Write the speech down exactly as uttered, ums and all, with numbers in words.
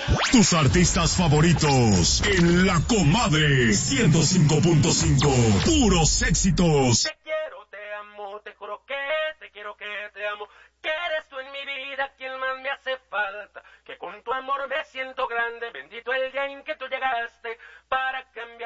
Tus artistas favoritos en La Comadre ciento cinco punto cinco. Puros éxitos. Te quiero, te amo, te juro que te quiero, que te amo. Que eres tú en mi vida quien más me hace falta. Que con tu amor me siento grande. Bendito el día en que tú llegaste para